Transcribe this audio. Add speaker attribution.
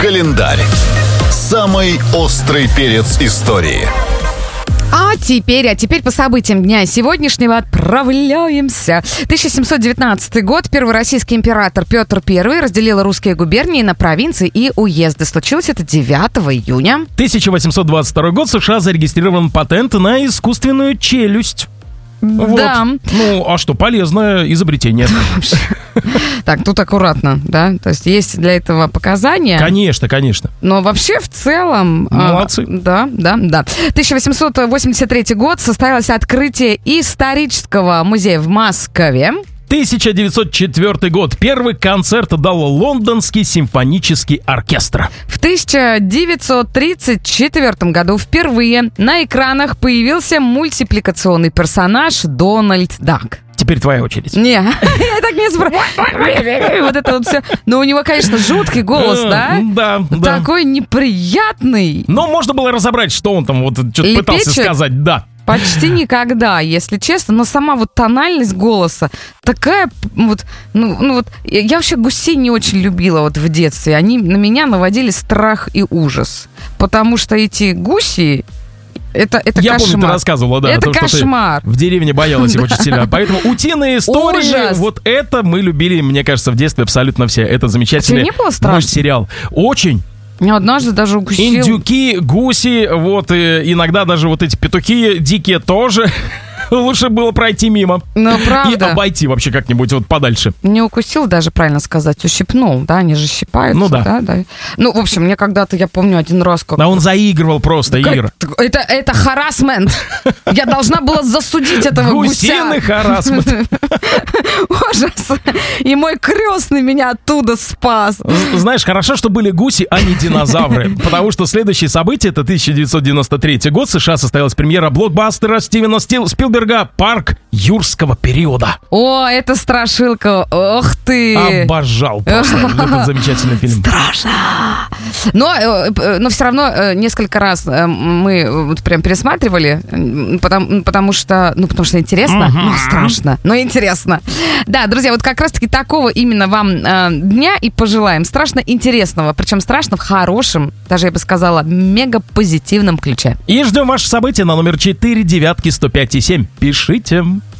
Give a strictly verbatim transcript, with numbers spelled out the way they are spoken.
Speaker 1: Календарь. Самый острый перец истории.
Speaker 2: А теперь, а теперь по событиям дня сегодняшнего отправляемся. тысяча семьсот девятнадцатый год. Первый российский император Петр Первый разделил русские губернии на провинции и уезды. Случилось это девятого июня.
Speaker 3: тысяча восемьсот двадцать второй год. США зарегистрирован патент на искусственную челюсть. Вот.
Speaker 2: Да.
Speaker 3: Ну, а что, полезное изобретение.
Speaker 2: Так, тут аккуратно, да? То есть есть для этого показания.
Speaker 3: Конечно, конечно.
Speaker 2: Но вообще в целом...
Speaker 3: Молодцы.
Speaker 2: А, да, да, да. тысяча восемьсот восемьдесят третий год. Состоялось открытие исторического музея в Москве.
Speaker 3: тысяча девятьсот четвёртый год. Первый концерт дал Лондонский симфонический оркестр.
Speaker 2: В тысяча девятьсот тридцать четвёртом году впервые на экранах появился мультипликационный персонаж Дональд Дак.
Speaker 3: Теперь твоя очередь.
Speaker 2: Не, я так не спрашиваю. Вот это вот все. Но у него, конечно, жуткий голос, да?
Speaker 3: Да, да.
Speaker 2: Такой неприятный.
Speaker 3: Но можно было разобрать, что он там вот что-то пытался сказать. Да.
Speaker 2: Почти никогда, если честно, но сама вот тональность голоса такая вот, ну, ну вот, я вообще гусей не очень любила вот в детстве, они на меня наводили страх и ужас, потому что эти гуси, это, это
Speaker 3: я
Speaker 2: кошмар.
Speaker 3: помню, ты рассказывала, да.
Speaker 2: Это
Speaker 3: о том,
Speaker 2: кошмар.
Speaker 3: Что ты в деревне боялась их очень сильно. Поэтому утиные истории,
Speaker 2: Ужас.
Speaker 3: Вот это мы любили, мне кажется, в детстве абсолютно все. Это замечательный
Speaker 2: не было страшно?
Speaker 3: сериал. Очень.
Speaker 2: Меня однажды даже укусил.
Speaker 3: Индюки, гуси, вот, и иногда даже вот эти петухи дикие тоже. Лучше было пройти мимо.
Speaker 2: Ну, правда.
Speaker 3: И обойти вообще как-нибудь вот подальше.
Speaker 2: Не укусил, даже правильно сказать, ущипнул, да, они же щипаются.
Speaker 3: Ну да.
Speaker 2: да, да. Ну, в общем, мне когда-то, я помню один раз... Как...
Speaker 3: А он заигрывал просто, Ира.
Speaker 2: Это, это харассмент. Я должна была засудить этого гуся.
Speaker 3: Гусиный харассмент.
Speaker 2: Ужас. И мой крестный меня оттуда спас.
Speaker 3: Знаешь, хорошо, что были гуси, а не динозавры. Потому что следующее событие, это тысяча девятьсот девяносто третий год. В США состоялась премьера блокбастера Стивена Стил- Спилберга «Парк юрского периода».
Speaker 2: О, это страшилка. Ох ты.
Speaker 3: Обожал просто этот замечательный фильм.
Speaker 2: Страшно. Но, но все равно несколько раз мы вот прям пересматривали, потому, потому что, ну, потому что интересно, uh-huh. но страшно, но интересно. Да, друзья, вот как раз-таки такого именно вам э, дня и пожелаем. Страшно интересного, причем страшно в хорошем, даже я бы сказала, мега позитивном ключе.
Speaker 3: И ждем ваши события на номер четыре девятки сто пять и семь. Пишите.